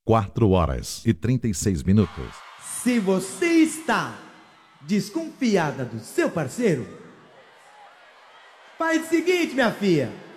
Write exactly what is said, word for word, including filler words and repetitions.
quatro horas e trinta e seis minutos. Se você está desconfiada do seu parceiro, faz o seguinte, minha filha.